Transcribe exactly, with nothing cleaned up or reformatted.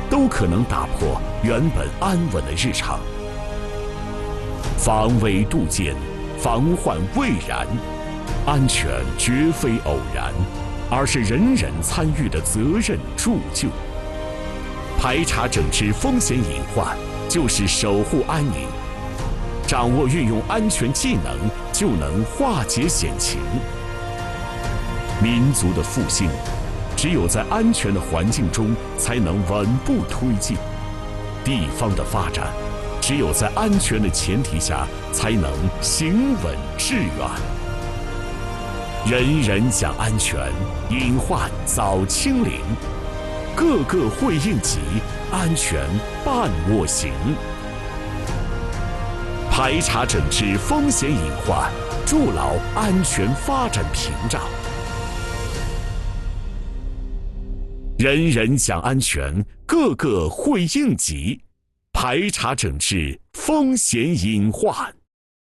都可能打破原本安稳的日常。防微杜渐，防患未然，安全绝非偶然，而是人人参与的责任铸就。排查整治风险隐患，就是守护安宁。掌握运用安全技能，就能化解险情。民族的复兴，只有在安全的环境中，才能稳步推进；地方的发展，只有在安全的前提下，才能行稳致远。人人讲安全，隐患早清零，个个会应急，安全伴我行。排查整治风险隐患，筑牢安全发展屏障。人人讲安全，个个会应急，排查整治风险隐患。